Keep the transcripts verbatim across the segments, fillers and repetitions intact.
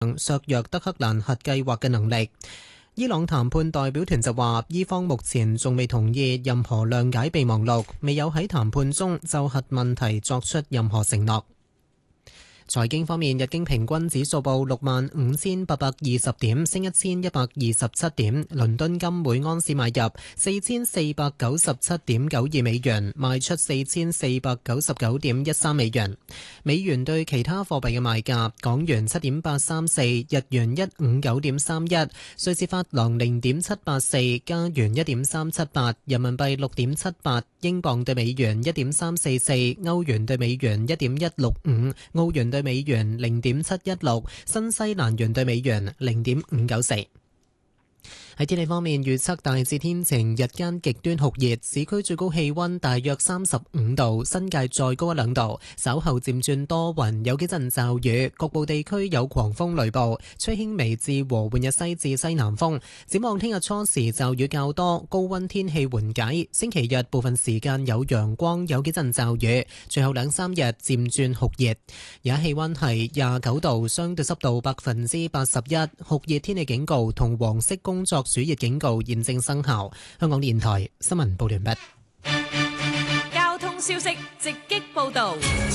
削弱德黑蘭核計劃嘅能力。伊朗談判代表團就話，伊方目前仲未同意任何諒解備忘錄，未有喺談判中就核問題作出任何承諾。財經方面，日經平均指數報六萬五千八百二十點，升一千一百二十七點。倫敦金每安士買入四千四百九十七點九二美元，賣出四千四百九十九點一三美元。美元對其他貨幣嘅賣價：港元七點八三四，日元一五九點三一，瑞士法郎零點七八四，加元一點三七八，人民幣六點七八，英鎊對美元一點三四四，歐元對美元一點一六五，澳元對美元零點七一六，新西蘭元對美元零點五九四。喺天氣方面，預測大致天晴，日間極端酷熱，市區最高氣溫大約三十五度，新界再高一兩度。稍後漸轉多雲，有幾陣驟雨，局部地區有狂風雷暴，吹輕微至和緩嘅西至西南風。展望聽日初時驟雨較多，高溫天氣緩解。星期日部分時間有陽光，有幾陣驟雨，隨後兩三日漸轉酷熱。而家氣溫係廿九度，相對濕度百分之八十一，酷熱天氣警告同黃色工作暑熱警告現正生效。香港電台新聞報完畢。 交通消息直擊報道。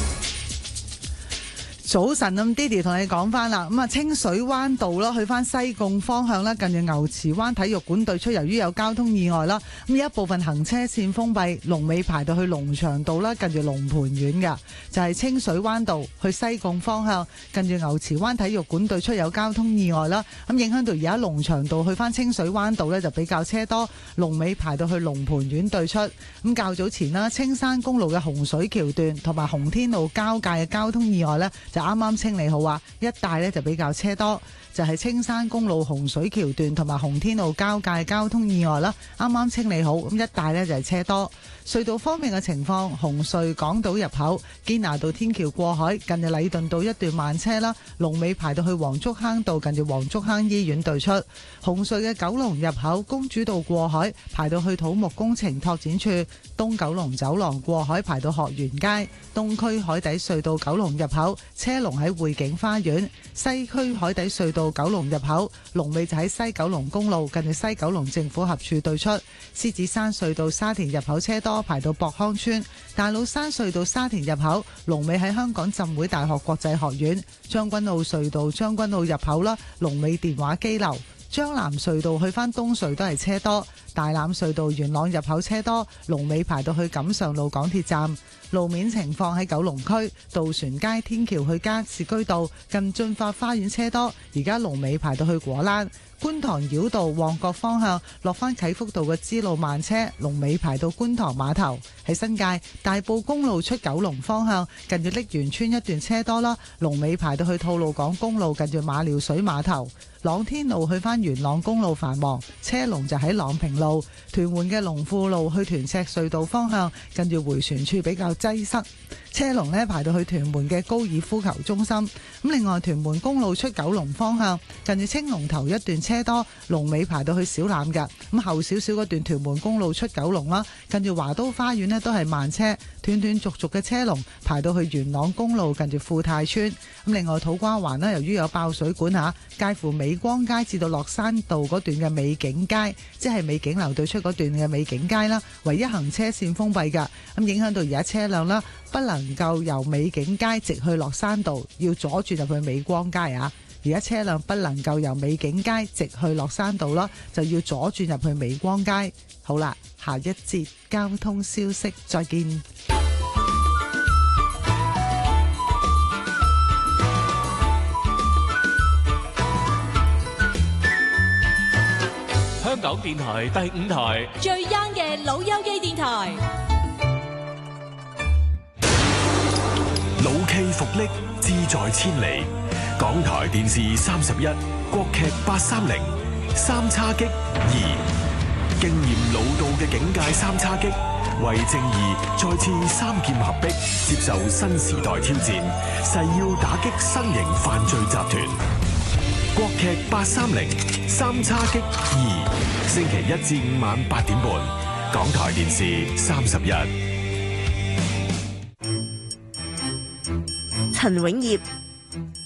早晨，咁 Didi 同你講翻啦，咁啊清水灣道啦，去翻西貢方向啦，近住牛池灣體育館對出，由於有交通意外啦，咁有一部分行車線封閉，龍尾排到去龍翔道啦，近住龍蟠苑嘅，就係清水灣道去西貢方向，近住牛池灣體育館對出有交通意外啦，咁影響到而家龍翔道去翻清水灣道呢，就比較車多，龍尾排到去龍蟠苑對出。咁較早前啦，青山公路嘅洪水橋段同埋洪天路交界嘅交通意外呢，就啱啱清理好啊，一帶呢就比較車多，就係青山公路洪水橋段同埋洪天路交界交通意外啦，啱啱清理好，咁一帶呢就係車多。隧道方面嘅情況，紅隧港島入口堅拿道天橋過海，近住禮頓道一段慢車啦，龍尾排到去黃竹坑道，近住黃竹坑醫院對出。紅隧嘅九龍入口公主道過海，排到去土木工程拓展處，東九龍走廊過海排到學園街，東區海底隧道九龍入口車龍喺匯景花園，西區海底隧道九龍入口龍尾就喺西九龍公路，近住西九龍政府合署對出。獅子山隧道沙田入口車多，排到博康村。大老山隧道沙田入口龍尾喺香港浸會大學國際學院。將軍澳隧道將軍澳入口啦，龍尾電話機樓。將藍隧道去返東隧都係車多，大欖隧道元朗入口車多，龍尾排到去錦上路港鐵站。路面情況喺九龍區渡船街天橋去加士居道近駿發花園車多，而家龍尾排到去果欄。觀塘繞道旺角方向落返啟福道嘅支路慢車，龍尾排到觀塘碼頭。喺新界大埔公路出九龍方向近住瀝源村一段車多啦，龍尾排到去吐露港公路近住馬料水碼頭。朗天路去返元朗公路繁忙，車龍就喺朗平路。屯門嘅龍富路去屯赤隧道方向近住迴旋處比較擠塞，車龍呢排到去屯門嘅高爾夫球中心。咁另外屯門公路出九龍方向近住青龍頭一段車多，龍尾排到去小欖㗎。咁後少少嗰段屯門公路出九龍啦，近住華都花園呢都係慢車，斷斷續續嘅車龍排到去元朗公路近住富泰村。咁另外土瓜灣呢，由於有爆水管嚇，介乎美光街至到落山道嗰段嘅美景街，即係美景樓對出嗰段嘅美景街啦，唯一行車線封閉㗎，咁影響到而家車輛啦，不能夠由美景街直去落山道，要左轉入去美光街啊！而家車輛不能夠由美景街直去落山道啦，就要左轉入去美光街。好啦，下一節交通消息，再見。 香港電台第五台最 young 嘅老友記電台， 老 K 復力志在千里。港台電視三十一，國劇八三零，三叉戟二，經驗老道嘅警界三叉戟，為正義再次三劍合璧，接受新時代挑戰，誓要打擊新型犯罪集團。國劇八三零，三叉戟二，星期一至五晚八點半，港台電視三十一。 陳永業。